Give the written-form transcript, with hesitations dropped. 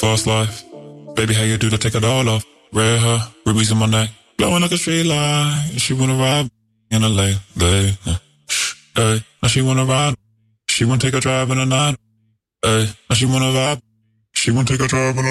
fast life. Baby, how you do to take it all off? Red hair, rubies in my neck, glowing like a street light. She wanna ride in a late. Hey, now she wanna ride. She wanna take a drive in the night. Hey, now she wanna vibe. She wanna take a drive in the